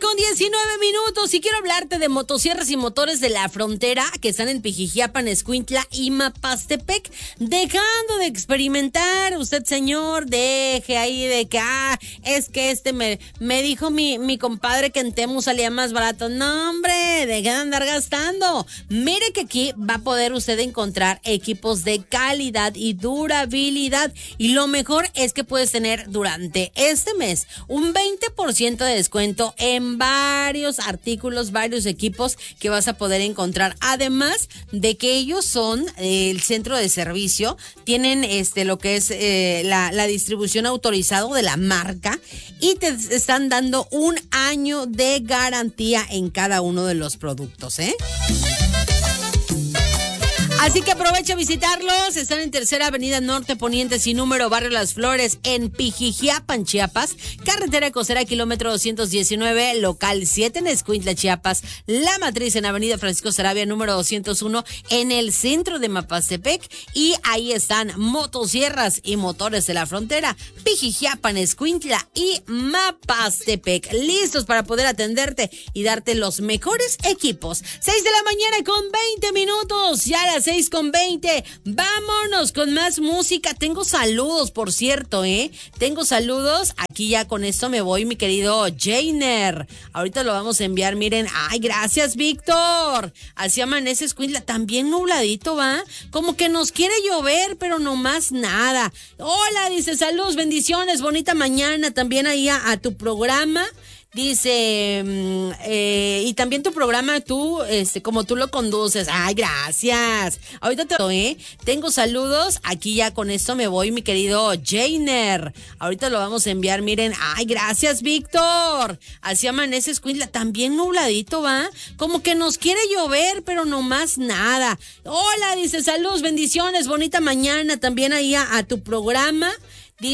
con 19 minutos y quiero hablarte de motosierras y motores de la frontera que están en Pijijiapan, Escuintla y Mapastepec. Dejando de experimentar, usted señor, deje ahí de que, es que me dijo mi compadre que en Temu salía más barato. No, hombre, deje de andar gastando. Mire que aquí va a poder usted encontrar equipos de calidad y durabilidad. Y lo mejor es que puedes tener durante este mes un 20% de descuento en varios artículos, varios equipos que vas a poder encontrar. Además de que ellos son el centro de servicio, tienen lo que es la distribución autorizado de la marca y te están dando un año de garantía en cada uno de los productos, Así que aprovecha a visitarlos. Están en Tercera Avenida Norte Poniente sin número, Barrio Las Flores, en Pijijiapan, Chiapas. Carretera Costera, kilómetro 219, local 7 en Escuintla, Chiapas. La Matriz en Avenida Francisco Sarabia, número 201, en el centro de Mapastepec. Y ahí están motosierras y motores de la frontera, Pijijiapan, Escuintla y Mapastepec. Listos para poder atenderte y darte los mejores equipos. 6 de la mañana con 20 minutos. Ya a las 6:20. Vámonos con más música. Tengo saludos, por cierto, Tengo saludos. Aquí ya con esto me voy, mi querido Jainer. Ahorita lo vamos a enviar, miren. Ay, gracias, Víctor. Así amanece Escuintla. También nubladito, ¿va? Como que nos quiere llover, pero no más nada. Hola, dice, saludos, bendiciones, bonita mañana. También ahí a tu programa. Dice, y también tu programa, tú, como tú lo conduces. Ay, gracias. Ahorita tengo saludos. Aquí ya con esto me voy, mi querido Jainer. Ahorita lo vamos a enviar, miren. Ay, gracias, Víctor. Así amanece Escuintla. También nubladito, ¿va? Como que nos quiere llover, pero no más nada. Hola, dice, saludos, bendiciones, bonita mañana. También ahí a tu programa.